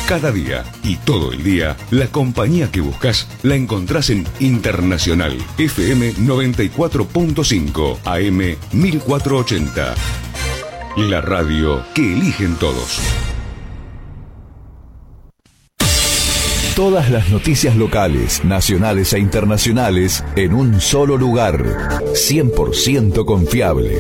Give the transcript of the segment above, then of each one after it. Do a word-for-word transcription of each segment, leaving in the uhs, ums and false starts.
Cada día y todo el día, la compañía que buscas la encontrás en Internacional F M noventa y cuatro punto cinco, A M mil cuatrocientos ochenta. La radio que eligen todos. Todas las noticias locales, nacionales e internacionales en un solo lugar. cien por ciento confiable.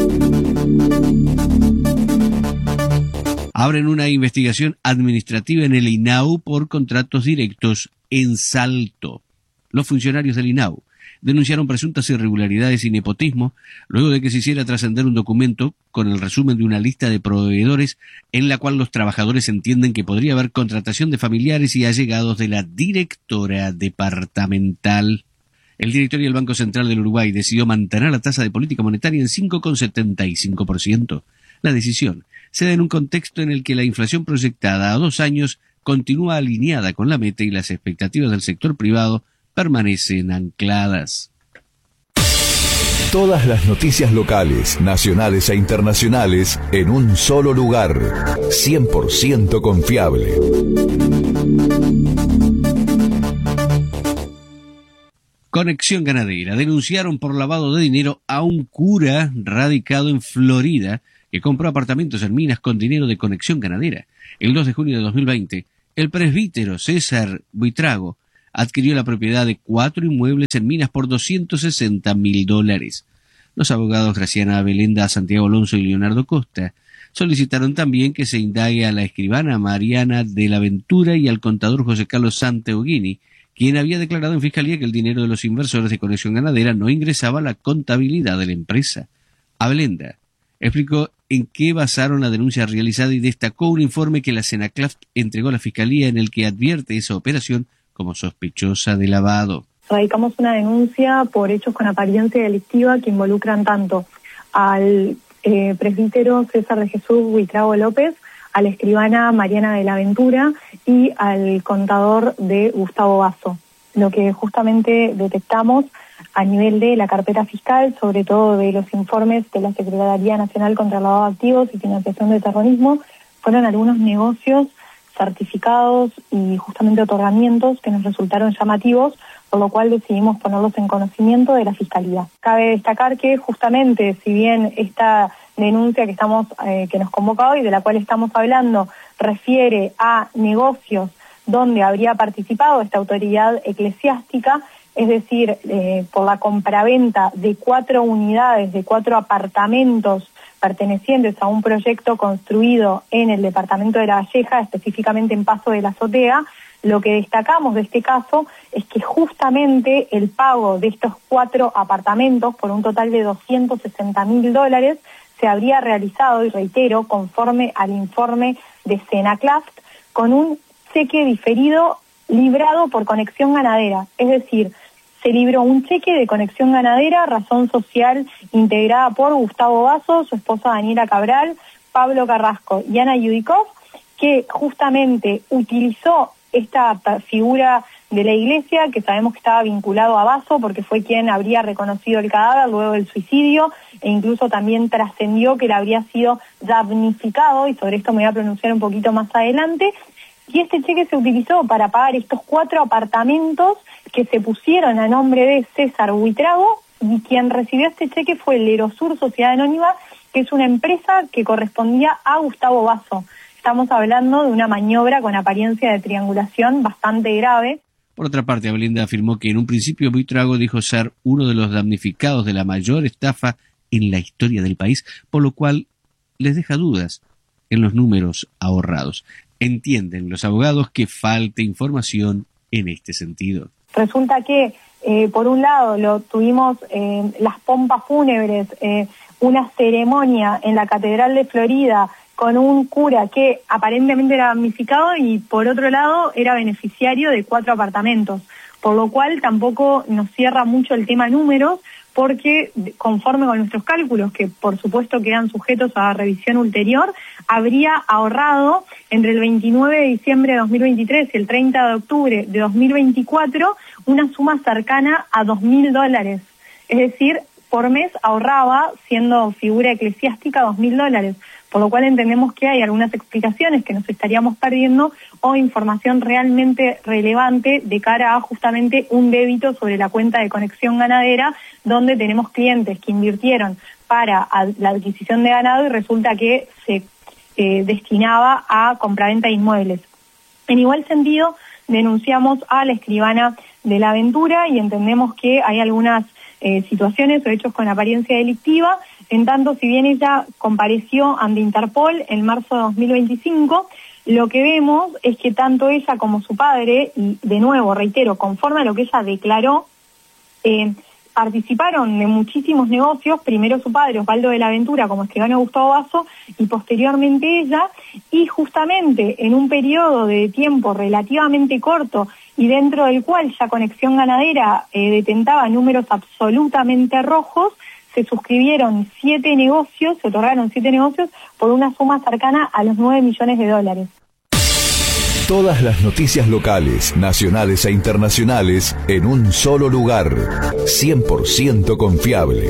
Abren una investigación administrativa en el I N A U por contratos directos en Salto. Los funcionarios del I N A U denunciaron presuntas irregularidades y nepotismo luego de que se hiciera trascender un documento con el resumen de una lista de proveedores en la cual los trabajadores entienden que podría haber contratación de familiares y allegados de la directora departamental. El directorio del Banco Central del Uruguay decidió mantener la tasa de política monetaria en cinco coma setenta y cinco por ciento. La decisión se da en un contexto en el que la inflación proyectada a dos años continúa alineada con la meta y las expectativas del sector privado permanecen ancladas. Todas las noticias locales, nacionales e internacionales en un solo lugar. cien por ciento confiable. Conexión Ganadera. Denunciaron por lavado de dinero a un cura radicado en Florida que compró apartamentos en Minas con dinero de Conexión Ganadera. El dos de junio de dos mil veinte, el presbítero César Buitrago adquirió la propiedad de cuatro inmuebles en Minas por doscientos sesenta mil dólares. Los abogados Graciana Belenda, Santiago Alonso y Leonardo Costa solicitaron también que se indague a la escribana Mariana de la Ventura y al contador José Carlos Santeoghini, quien había declarado en fiscalía que el dinero de los inversores de Conexión Ganadera no ingresaba a la contabilidad de la empresa. Abelenda explicó en qué basaron la denuncia realizada y destacó un informe que la Senaclaf entregó a la fiscalía en el que advierte esa operación como sospechosa de lavado. Radicamos una denuncia por hechos con apariencia delictiva que involucran tanto al eh, presbítero César de Jesús Buitrago López, a la escribana Mariana de la Ventura y al contador de Gustavo Basso. Lo que justamente detectamos a nivel de la carpeta fiscal, sobre todo de los informes de la Secretaría Nacional contra el Lavado de Activos y Financiación del Terrorismo, fueron algunos negocios certificados y justamente otorgamientos que nos resultaron llamativos, por lo cual decidimos ponerlos en conocimiento de la Fiscalía. Cabe destacar que justamente, si bien esta denuncia que estamos eh, que nos convoca hoy, de la cual estamos hablando, refiere a negocios donde habría participado esta autoridad eclesiástica, es decir, eh, por la compraventa de cuatro unidades, de cuatro apartamentos pertenecientes a un proyecto construido en el departamento de La Valleja, específicamente en Paso de la Azotea. Lo que destacamos de este caso es que justamente el pago de estos cuatro apartamentos por un total de doscientos sesenta mil dólares se habría realizado, y reitero, conforme al informe de Senaclaf, con un cheque diferido librado por Conexión Ganadera, es decir, se libró un cheque de Conexión Ganadera, razón social integrada por Gustavo Basso, su esposa Daniela Cabral, Pablo Carrasco y Ana Yudikov, que justamente utilizó esta figura de la iglesia, que sabemos que estaba vinculado a Basso porque fue quien habría reconocido el cadáver luego del suicidio, e incluso también trascendió que él habría sido damnificado, y sobre esto me voy a pronunciar un poquito más adelante. Y este cheque se utilizó para pagar estos cuatro apartamentos que se pusieron a nombre de César Buitrago, y quien recibió este cheque fue el Erosur Sociedad Anónima, que es una empresa que correspondía a Gustavo Basso. Estamos hablando de una maniobra con apariencia de triangulación bastante grave. Por otra parte, Abelenda afirmó que en un principio Buitrago dijo ser uno de los damnificados de la mayor estafa en la historia del país, por lo cual les deja dudas en los números ahorrados. Entienden los abogados que falta información en este sentido. Resulta que, eh, por un lado, lo tuvimos eh, las pompas fúnebres, eh, una ceremonia en la Catedral de Florida con un cura que aparentemente era damnificado y, por otro lado, era beneficiario de cuatro apartamentos, por lo cual tampoco nos cierra mucho el tema números, porque conforme con nuestros cálculos, que por supuesto quedan sujetos a revisión ulterior, habría ahorrado entre el veintinueve de diciembre de dos mil veintitrés y el treinta de octubre de dos mil veinticuatro una suma cercana a dos mil dólares. Es decir, por mes ahorraba, siendo figura eclesiástica, dos mil dólares. por lo cual entendemos que hay algunas explicaciones que nos estaríamos perdiendo o información realmente relevante de cara a justamente un débito sobre la cuenta de Conexión Ganadera, donde tenemos clientes que invirtieron para la adquisición de ganado y resulta que se eh, destinaba a compraventa de inmuebles. En igual sentido, denunciamos a la escribana de la Aventura y entendemos que hay algunas eh, situaciones o hechos con apariencia delictiva, en tanto si bien ella compareció ante Interpol en marzo de dos mil veinticinco, lo que vemos es que tanto ella como su padre, y de nuevo, reitero, conforme a lo que ella declaró, eh, participaron de muchísimos negocios, primero su padre, Osvaldo de la Aventura, como escribano Gustavo Basso, y posteriormente ella, y justamente en un periodo de tiempo relativamente corto y dentro del cual ya Conexión Ganadera eh, detentaba números absolutamente rojos, se suscribieron siete negocios, se otorgaron siete negocios por una suma cercana a los nueve millones de dólares. Todas las noticias locales, nacionales e internacionales en un solo lugar. cien por ciento confiable.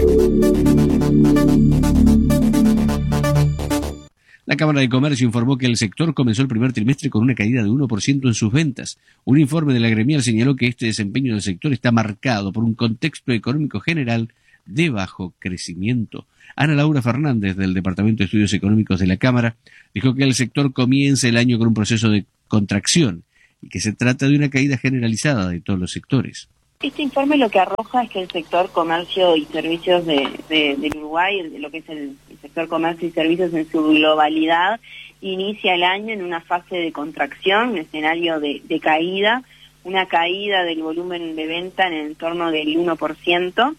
La Cámara de Comercio informó que el sector comenzó el primer trimestre con una caída de uno por ciento en sus ventas. Un informe de la gremial señaló que este desempeño del sector está marcado por un contexto económico general de bajo crecimiento. Ana Laura Fernández, del Departamento de Estudios Económicos de la Cámara, dijo que el sector comienza el año con un proceso de contracción y que se trata de una caída generalizada de todos los sectores. Este informe lo que arroja es que el sector comercio y servicios de, de, del Uruguay, lo que es el, el sector comercio y servicios en su globalidad, inicia el año en una fase de contracción, un escenario de, de caída, una caída del volumen de venta en el entorno del uno por ciento.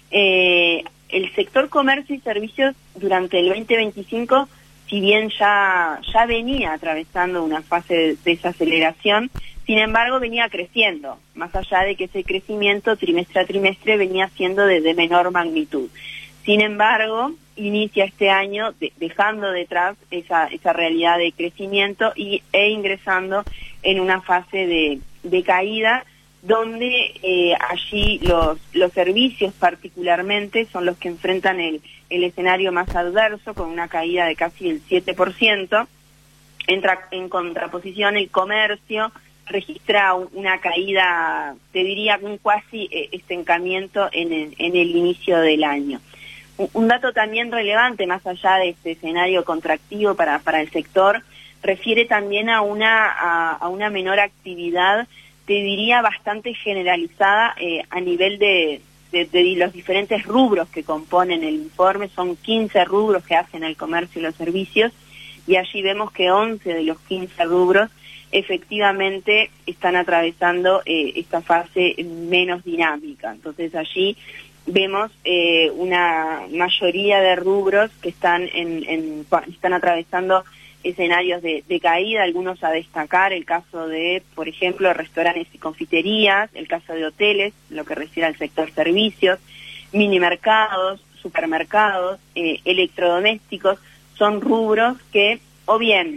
Eh, el sector comercio y servicios durante el veinte veinticinco, si bien ya, ya venía atravesando una fase de desaceleración, sin embargo venía creciendo, más allá de que ese crecimiento trimestre a trimestre venía siendo de, de menor magnitud. Sin embargo, inicia este año de, dejando detrás esa, esa realidad de crecimiento y, e ingresando en una fase de, de caída, donde eh, allí los, los servicios particularmente son los que enfrentan el, el escenario más adverso, con una caída de casi el siete por ciento. Entra en contraposición el comercio, registra una caída, te diría, un cuasi estancamiento en el, en el inicio del año. Un, un dato también relevante, más allá de este escenario contractivo para, para el sector, refiere también a una, a, a una menor actividad, te diría bastante generalizada eh, a nivel de, de, de los diferentes rubros que componen el informe. Son quince rubros que hacen el comercio y los servicios, y allí vemos que once de los quince rubros efectivamente están atravesando eh, esta fase menos dinámica. Entonces allí vemos eh, una mayoría de rubros que están, en, en, están atravesando escenarios de, de caída, algunos a destacar, el caso de, por ejemplo, restaurantes y confiterías, el caso de hoteles, lo que refiere al sector servicios, minimercados, supermercados, eh, electrodomésticos, son rubros que o bien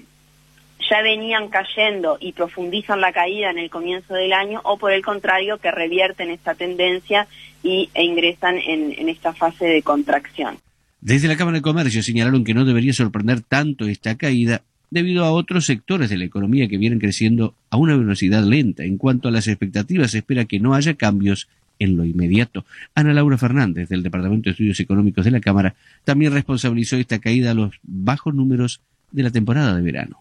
ya venían cayendo y profundizan la caída en el comienzo del año, o por el contrario, que revierten esta tendencia y, e ingresan en, en esta fase de contracción. Desde la Cámara de Comercio señalaron que no debería sorprender tanto esta caída debido a otros sectores de la economía que vienen creciendo a una velocidad lenta. En cuanto a las expectativas, se espera que no haya cambios en lo inmediato. Ana Laura Fernández, del Departamento de Estudios Económicos de la Cámara, también responsabilizó esta caída a los bajos números de la temporada de verano.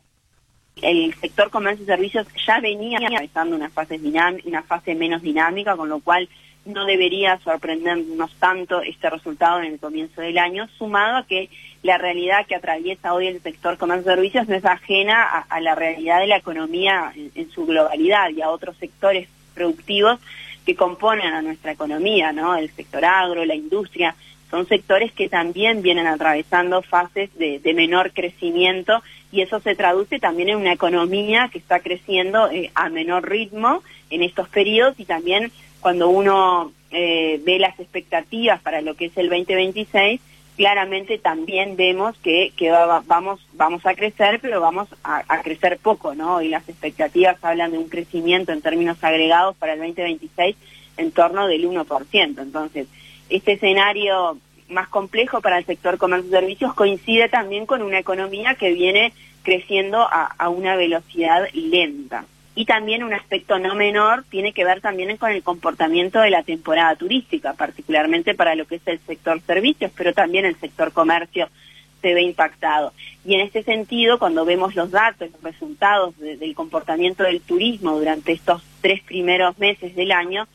El sector comercio y servicios ya venía atravesando una fase dinámica, una fase menos dinámica, con lo cual no debería sorprendernos tanto este resultado en el comienzo del año, sumado a que la realidad que atraviesa hoy el sector comercio y servicios no es ajena a, a la realidad de la economía en, en su globalidad y a otros sectores productivos que componen a nuestra economía, ¿no? El sector agro, la industria, son sectores que también vienen atravesando fases de, de menor crecimiento, y eso se traduce también en una economía que está creciendo eh, a menor ritmo en estos periodos, y también cuando uno eh, ve las expectativas para lo que es el veinte veintiséis, claramente también vemos que, que va, vamos, vamos a crecer, pero vamos a, a crecer poco, ¿no? Y las expectativas hablan de un crecimiento en términos agregados para el veinte veintiséis en torno del uno por ciento. Entonces, este escenario más complejo para el sector comercio y servicios coincide también con una economía que viene creciendo a, a una velocidad lenta. Y también un aspecto no menor tiene que ver también con el comportamiento de la temporada turística, particularmente para lo que es el sector servicios, pero también el sector comercio se ve impactado. Y en este sentido, cuando vemos los datos, los resultados de, del comportamiento del turismo durante estos tres primeros meses del año,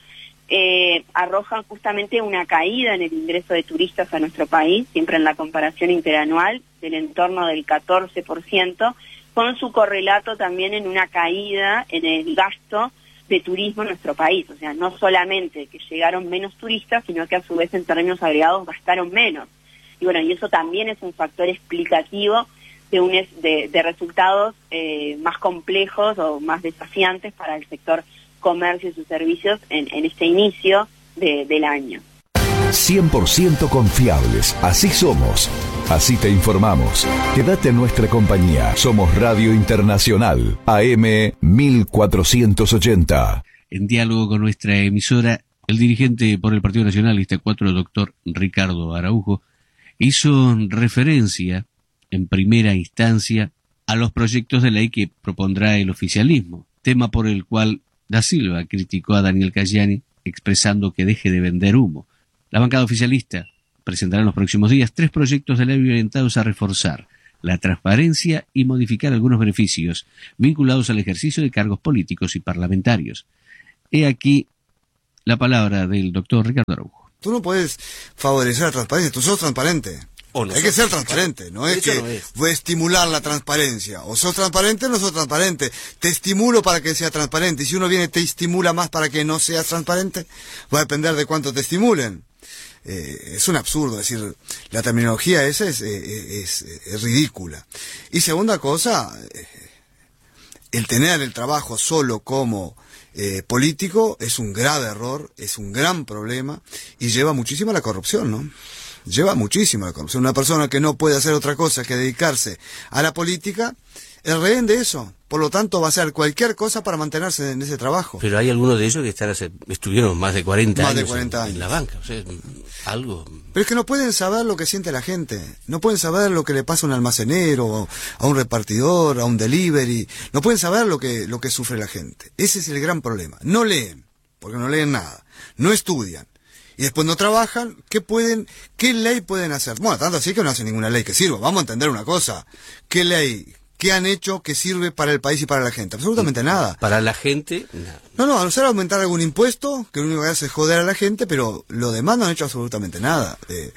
eh, arrojan justamente una caída en el ingreso de turistas a nuestro país, siempre en la comparación interanual, del entorno del catorce por ciento, con su correlato también en una caída en el gasto de turismo en nuestro país. O sea, no solamente que llegaron menos turistas, sino que a su vez en términos agregados gastaron menos. Y bueno, y eso también es un factor explicativo de, un, de, de resultados eh, más complejos o más desafiantes para el sector comercio y sus servicios en, en este inicio de, del año. cien por ciento confiables, así somos. Así te informamos. Quédate en nuestra compañía. Somos Radio Internacional, A M mil cuatrocientos ochenta. En diálogo con nuestra emisora, el dirigente por el Partido Nacionalista cuatro, doctor Ricardo Araujo, hizo referencia en primera instancia a los proyectos de ley que propondrá el oficialismo, tema por el cual Da Silva criticó a Daniel Cayani, expresando que deje de vender humo. La bancada oficialista presentará en los próximos días tres proyectos de ley orientados a reforzar la transparencia y modificar algunos beneficios vinculados al ejercicio de cargos políticos y parlamentarios. He aquí la palabra del doctor Ricardo Araujo. Tú no puedes favorecer la transparencia, tú sos transparente. O no Hay que ser transparente, no es que no es. voy a estimular la transparencia. O sos transparente o no sos transparente. Te estimulo para que sea transparente. Y si uno viene y te estimula más para que no seas transparente, va a depender de cuánto te estimulen. Eh, es un absurdo, es decir, la terminología esa es, eh, es, es ridícula. Y segunda cosa, eh, el tener el trabajo solo como eh, político es un grave error, es un gran problema y lleva muchísimo a la corrupción, ¿no? Lleva muchísimo a la corrupción. Una persona que no puede hacer otra cosa que dedicarse a la política es rehén de eso. Por lo tanto, va a hacer cualquier cosa para mantenerse en ese trabajo. Pero hay algunos de ellos que están hace, estuvieron más de cuarenta más años, de cuarenta en, años en la banca. O sea, algo... Pero es que no pueden saber lo que siente la gente. No pueden saber lo que le pasa a un almacenero, a un repartidor, a un delivery. No pueden saber lo que, lo que sufre la gente. Ese es el gran problema. No leen, porque no leen nada. No estudian. Y después no trabajan. ¿Qué pueden, qué ley pueden hacer? Bueno, tanto así que no hacen ninguna ley que sirva. Vamos a entender una cosa. ¿Qué ley? ¿Qué han hecho que sirve para el país y para la gente? Absolutamente nada. Para la gente, nada. No, no, a no ser aumentar algún impuesto, que lo único que hace es joder a la gente, pero lo demás no han hecho absolutamente nada. Eh,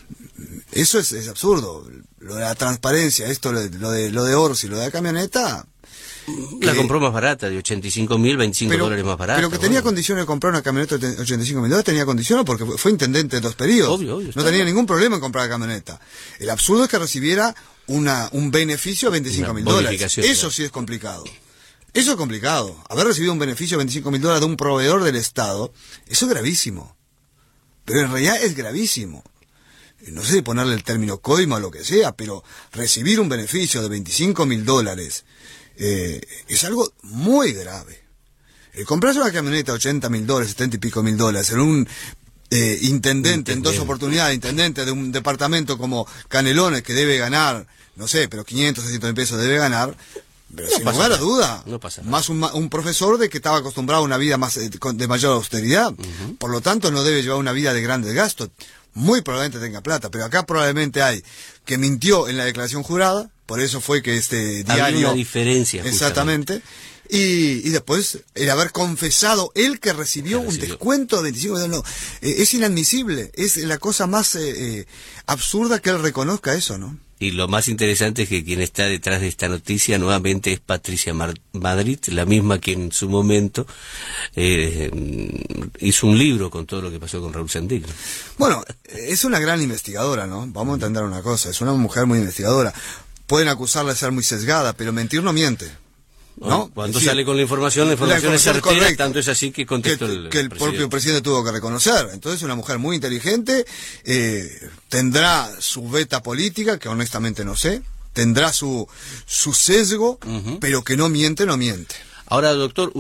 eso es, es absurdo. Lo de la transparencia, esto, lo de, lo de, lo de Orsi, lo de la camioneta... La que, compró más barata, de ochenta y cinco mil, veinticinco pero, dólares más barata. Pero que tenía bueno. condiciones de comprar una camioneta de ochenta y cinco mil dólares, tenía condiciones porque fue intendente en dos periodos. Obvio, obvio, no tenía bien. ningún problema en comprar la camioneta. El absurdo es que recibiera una un beneficio de veinticinco mil dólares. Eso claro. sí es complicado. Eso es complicado. Haber recibido un beneficio de veinticinco mil dólares de un proveedor del Estado, eso es gravísimo. Pero en realidad es gravísimo. No sé si ponerle el término coima o lo que sea, pero recibir un beneficio de veinticinco mil dólares eh, es algo muy grave. El comprarse una camioneta de ochenta mil dólares, setenta y pico mil dólares, en un eh, intendente, en dos oportunidades, intendente de un departamento como Canelones, que debe ganar, no sé, pero quinientos, seiscientos mil pesos debe ganar, pero no sin lugar a duda, no pasa nada. Más un, un profesor de que estaba acostumbrado a una vida más de mayor austeridad, uh-huh. Por lo tanto no debe llevar una vida de grandes gastos. Muy probablemente tenga plata, pero acá probablemente hay que mintió en la declaración jurada, por eso fue que este diario... Había una diferencia. Exactamente. Y, y después el haber confesado él que recibió, recibió. un descuento de veinticinco no, eh, es inadmisible, es la cosa más eh, eh, absurda que él reconozca eso, ¿no? Y lo más interesante es que quien está detrás de esta noticia nuevamente es Patricia Mar- Madrid, la misma que en su momento eh, hizo un libro con todo lo que pasó con Raúl Sendic. Bueno, es una gran investigadora, ¿no? Vamos a entender una cosa, es una mujer muy investigadora. Pueden acusarla de ser muy sesgada, pero mentir no miente. ¿No? Cuando decir, sale con la información, la información, la información es certera, correcta, tanto es así que contestó que, el, que el, el propio presidente tuvo que reconocer. Entonces, una mujer muy inteligente, eh, tendrá su beta política, que honestamente no sé, tendrá su, su sesgo, uh-huh. pero que no miente, no miente. Ahora, doctor, usted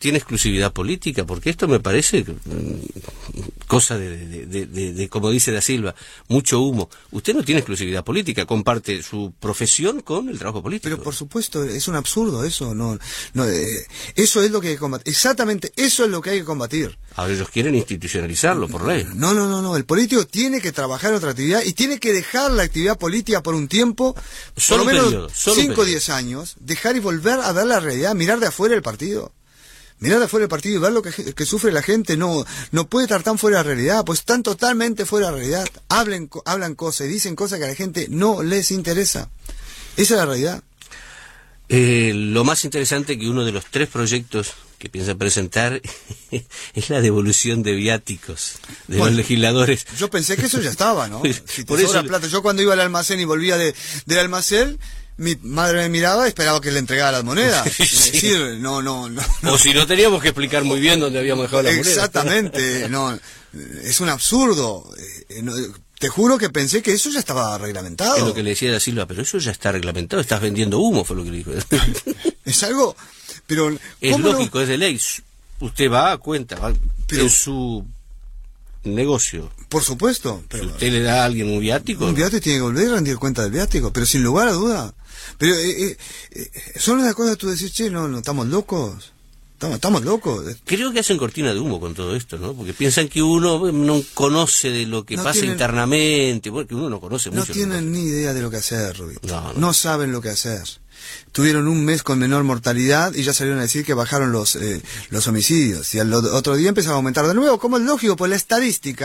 tiene exclusividad política? Porque esto me parece mm, cosa de, de, de, de, de, como dice Da Silva, mucho humo. Usted no tiene exclusividad política, comparte su profesión con el trabajo político. Pero por supuesto, es un absurdo eso. no, no eh, Eso es lo que hay que combatir. Exactamente, eso es lo que hay que combatir. Ahora ellos quieren institucionalizarlo por ley. No, no, no, no. El político tiene que trabajar en otra actividad y tiene que dejar la actividad política por un tiempo, solo por lo menos cinco o diez años, dejar y volver a ver la realidad, mirar de afuera el partido. Mirar de afuera el partido y ver lo que, que sufre la gente. No no puede estar tan fuera de la realidad, pues están totalmente fuera de la realidad. Hablen, hablan cosas y dicen cosas que a la gente no les interesa. Esa es la realidad. Eh, lo más interesante que uno de los tres proyectos que piensa presentar es la devolución de viáticos de bueno, los legisladores. Yo pensé que eso ya estaba, ¿no? Si te Por sobra eso... plata. Yo cuando iba al almacén y volvía de, del almacén, mi madre me miraba y esperaba que le entregara las monedas. Sí. Es decir, no, no, no, no. O si no, teníamos que explicar muy bien dónde habíamos dejado las monedas. Exactamente, no, es un absurdo. Te juro que pensé que eso ya estaba reglamentado. Es lo que le decía Da Silva, pero eso ya está reglamentado, estás vendiendo humo, fue lo que le dijo. Es algo... Pero, es lógico, no? Es de ley. Usted va a cuenta, va pero, en su negocio. Por supuesto. Pero, si usted le da a alguien un viático. Un viático tiene que volver a rendir cuenta del viático, pero sin lugar a duda. Pero eh, eh, eh, son las cosas que tú decís, che, no, no, estamos locos. Estamos, estamos locos. Creo que hacen cortina de humo con todo esto, ¿no? Porque piensan que uno no conoce de lo que no pasa tienen, internamente, porque uno no conoce no mucho. No tienen ni idea de lo que hacer, Rubito. No, no. no saben lo que hacer. Tuvieron un mes con menor mortalidad y ya salieron a decir que bajaron los eh, los homicidios. Y al otro día empezaba a aumentar de nuevo, como es lógico, por la estadística.